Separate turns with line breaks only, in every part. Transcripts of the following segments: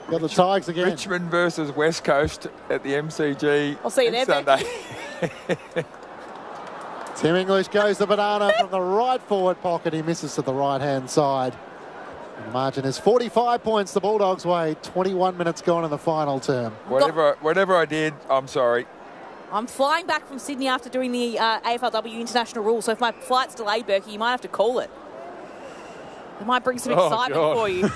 Got the Tigers again.
Richmond versus West Coast at the MCG.
I'll see you there,
Sunday.
Tim English goes the banana from the right forward pocket. He misses to the right-hand side. And the margin is 45 points the Bulldogs' way. 21 minutes gone in the final term.
Whatever I did, I'm sorry.
I'm flying back from Sydney after doing the AFLW international rules, so if my flight's delayed, Berkey, you might have to call it. It might bring some excitement for you.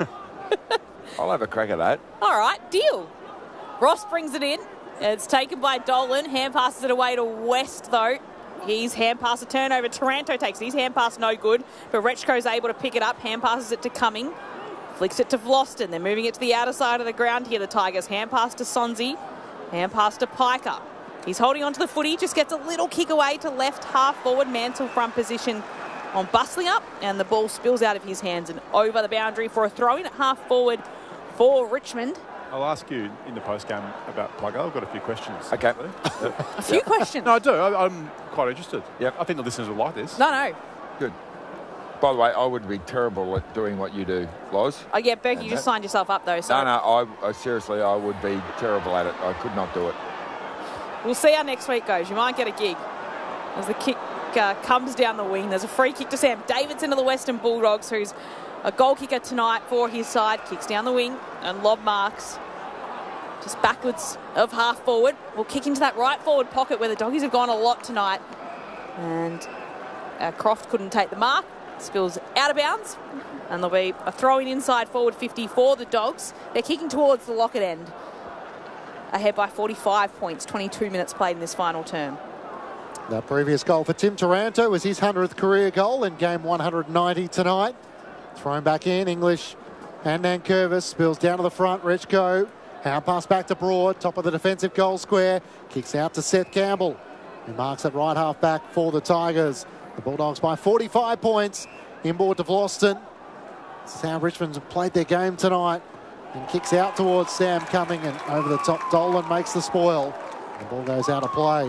I'll have a crack at that.
All right, deal. Ross brings it in. It's taken by Dolan. Hand passes it away to West, though. His hand pass a turnover. Taranto takes his hand pass, no good. But Rechko's able to pick it up. Hand passes it to Cumming. Flicks it to Vlosten. They're moving it to the outer side of the ground here, the Tigers. Hand pass to Sonzi. Hand pass to Piker. He's holding on to the footy. Just gets a little kick away to left half forward. Mansell front position on bustling up. And the ball spills out of his hands and over the boundary for a throw-in at half forward for Richmond.
I'll ask you in the post-game about Plugger. I've got a few questions.
Okay.
A few questions.
No, I do. I'm quite interested.
Yep.
I think the listeners will like this.
No.
Good. By the way, I would be terrible at doing what you do, Loz.
Oh, yeah, Berkey, you just signed yourself up, though. So.
No, I seriously, I would be terrible at it. I could not do it.
We'll see how next week goes. You might get a gig. As the kick comes down the wing, there's a free kick to Sam Davidson of the Western Bulldogs, who's a goal kicker tonight for his side. Kicks down the wing and lob marks just backwards of half forward. We'll kick into that right forward pocket where the Doggies have gone a lot tonight. And Croft couldn't take the mark. Spills out of bounds. And there'll be a throw-in inside forward 50 for the Dogs. They're kicking towards the Lockett end. Ahead by 45 points, 22 minutes played in this final term.
The previous goal for Tim Taranto was his 100th career goal in game 190 tonight. Thrown back in, English and Nankervis spills down to the front. Rechko, hand pass back to Broad, top of the defensive goal square. Kicks out to Seth Campbell, who marks at right half back for the Tigers. The Bulldogs by 45 points. Inboard to Vlosten. This is how Richmond's played their game tonight. And kicks out towards Sam Cumming, and over the top Dolan makes the spoil. The ball goes out of play.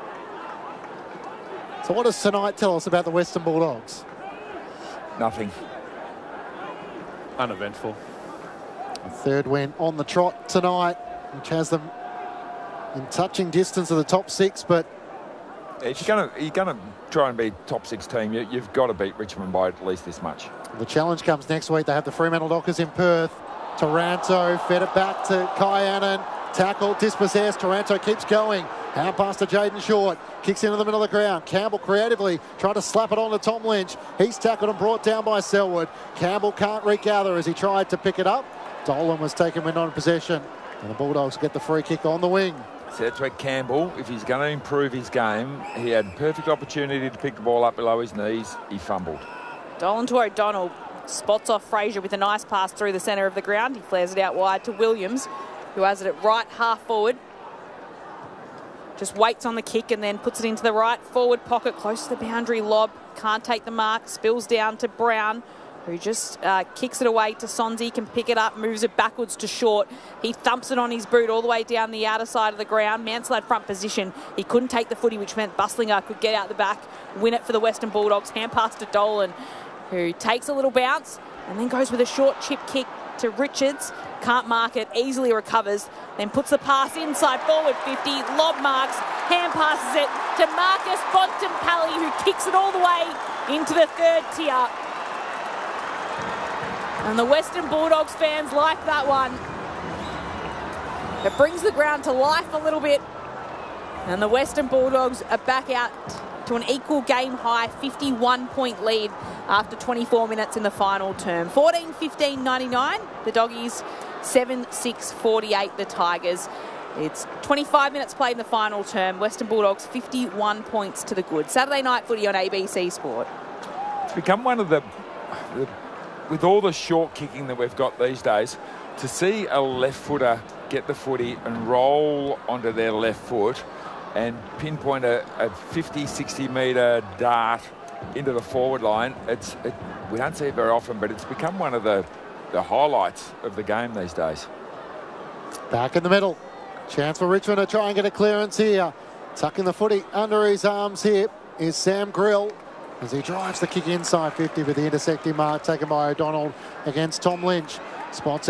So what does tonight tell us about the Western Bulldogs?
Nothing.
Uneventful.
A third win on the trot tonight, which has them in touching distance of the top six, but
If you're gonna try and be top six team, you've got to beat Richmond by at least this much.
the challenge comes next week. They have the Fremantle Dockers in Perth. Taranto fed it back to Kyanan. Tackle, dispossessed. Taranto keeps going. Hand pass to Jaden Short. Kicks into the middle of the ground. Campbell creatively trying to slap it on to Tom Lynch. He's tackled and brought down by Selwood. Campbell can't regather as he tried to pick it up. Dolan was taken with non-possession. And the Bulldogs get the free kick on the wing.
So that's where Campbell, if he's going to improve his game, he had perfect opportunity to pick the ball up below his knees. He fumbled.
Dolan to O'Donnell. Spots off Fraser with a nice pass through the centre of the ground. He flares it out wide to Williams, who has it at right half forward. Just waits on the kick and then puts it into the right forward pocket, close to the boundary lob. Can't take the mark. Spills down to Brown, who just kicks it away to Sonzi. Can pick it up, moves it backwards to Short. He thumps it on his boot all the way down the outer side of the ground. Mansell had front position. He couldn't take the footy, which meant Bustlinger could get out the back, win it for the Western Bulldogs. Hand pass to Dolan, who takes a little bounce and then goes with a short chip kick to Richards. Can't mark it, easily recovers, then puts the pass inside forward 50, lob marks, hand passes it to Marcus Bontempelli, who kicks it all the way into the third tier. And the Western Bulldogs fans like that one. It brings the ground to life a little bit. And the Western Bulldogs are back out to an equal game high 51-point lead after 24 minutes in the final term. 14-15-99, the Doggies. 7-6-48, the Tigers. It's 25 minutes played in the final term. Western Bulldogs 51 points to the good. Saturday night footy on ABC Sport.
It's become one of the with all the short kicking that we've got these days, to see a left footer get the footy and roll onto their left foot and pinpoint a 50, 60 metre dart into the forward line, we don't see it very often, but it's become one of the highlights of the game these days.
Back in the middle. Chance for Richmond to try and get a clearance here. Tucking the footy under his arms here is Sam Grill as he drives the kick inside 50 with the intersecting mark taken by O'Donnell against Tom Lynch. Spots